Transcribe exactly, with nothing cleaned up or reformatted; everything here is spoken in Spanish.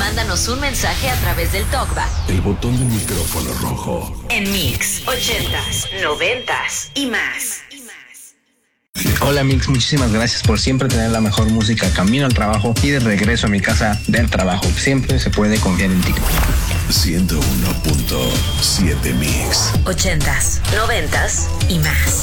mándanos un mensaje a través del TalkBack. El botón del micrófono rojo. En Mix, ochentas, noventas y más. Hola Mix, muchísimas gracias por siempre tener la mejor música camino al trabajo y de regreso a mi casa del trabajo. Siempre se puede confiar en ti. ciento uno punto siete Mix. Ochentas, noventas y más.